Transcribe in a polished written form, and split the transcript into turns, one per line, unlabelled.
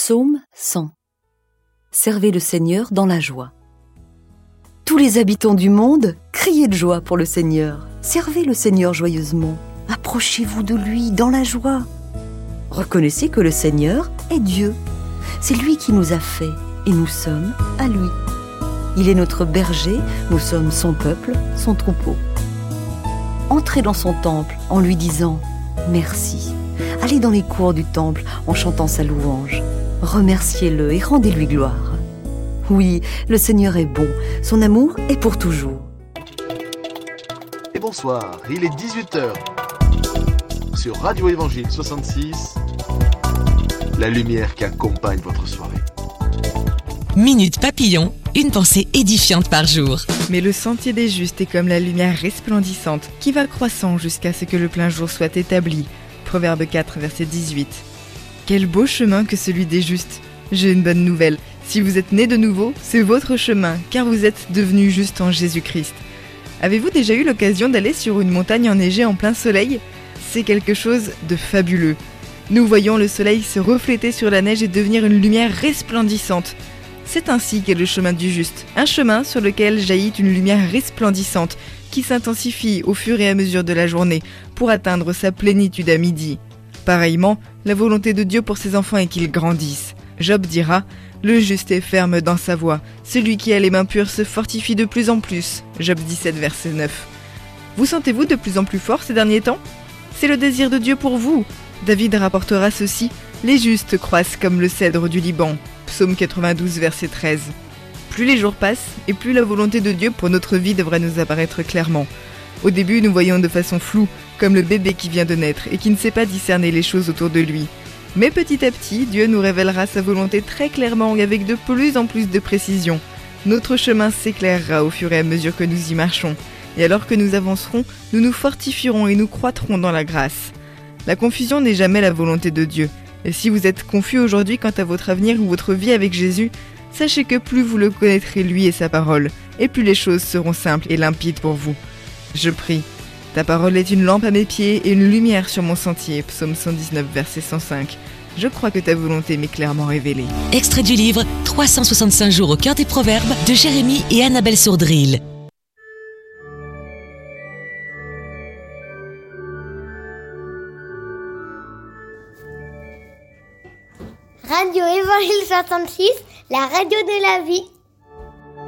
Psaume 100. Servez le Seigneur dans la joie. Tous les habitants du monde, criez de joie pour le Seigneur. Servez le Seigneur joyeusement. Approchez-vous de lui dans la joie. Reconnaissez que le Seigneur est Dieu. C'est lui qui nous a fait et nous sommes à lui. Il est notre berger, nous sommes son peuple, son troupeau. Entrez dans son temple en lui disant « Merci ». Allez dans les cours du temple en chantant sa louange. Remerciez-le et rendez-lui gloire. Oui, le Seigneur est bon, son amour est pour toujours.
Et bonsoir, il est 18h. Sur Radio Évangile 66, la lumière qui accompagne votre soirée.
Minute Papillon, une pensée édifiante par jour.
Mais le sentier des justes est comme la lumière resplendissante qui va croissant jusqu'à ce que le plein jour soit établi. Proverbe 4, verset 18. Quel beau chemin que celui des justes. J'ai une bonne nouvelle. Si vous êtes né de nouveau, c'est votre chemin, car vous êtes devenu juste en Jésus-Christ. Avez-vous déjà eu l'occasion d'aller sur une montagne enneigée en plein soleil ? C'est quelque chose de fabuleux. Nous voyons le soleil se refléter sur la neige et devenir une lumière resplendissante. C'est ainsi qu'est le chemin du juste, un chemin sur lequel jaillit une lumière resplendissante qui s'intensifie au fur et à mesure de la journée pour atteindre sa plénitude à midi. Pareillement, la volonté de Dieu pour ses enfants est qu'ils grandissent. Job dira « Le juste est ferme dans sa voie, celui qui a les mains pures se fortifie de plus en plus » Job 17, verset 9. Vous sentez-vous de plus en plus fort ces derniers temps ? C'est le désir de Dieu pour vous. David rapportera ceci « Les justes croissent comme le cèdre du Liban » Psaume 92, verset 13. Plus les jours passent, et plus la volonté de Dieu pour notre vie devrait nous apparaître clairement. Au début, nous voyons de façon floue, comme le bébé qui vient de naître et qui ne sait pas discerner les choses autour de lui. Mais petit à petit, Dieu nous révélera sa volonté très clairement et avec de plus en plus de précision. Notre chemin s'éclairera au fur et à mesure que nous y marchons. Et alors que nous avancerons, nous nous fortifierons et nous croîtrons dans la grâce. La confusion n'est jamais la volonté de Dieu. Et si vous êtes confus aujourd'hui quant à votre avenir ou votre vie avec Jésus, sachez que plus vous le connaîtrez lui et sa parole, et plus les choses seront simples et limpides pour vous. Je prie. Ta parole est une lampe à mes pieds et une lumière sur mon sentier. Psaume 119, verset 105. Je crois que ta volonté m'est clairement révélée.
Extrait du livre 365 jours au cœur des proverbes de Jérémie et Annabelle Sourdril.
Radio Évangile 66, la radio de la vie.